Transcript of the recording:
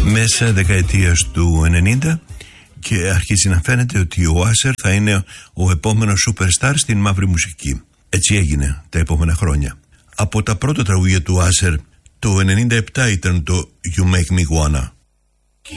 Μέσα δεκαετίας του 90 και αρχίζει να φαίνεται ότι ο Άσερ θα είναι ο επόμενος superstar στην μαύρη μουσική. Έτσι έγινε τα επόμενα χρόνια. Από τα πρώτα τραγούδια του Άσερ το 97 ήταν το You Make Me Wanna.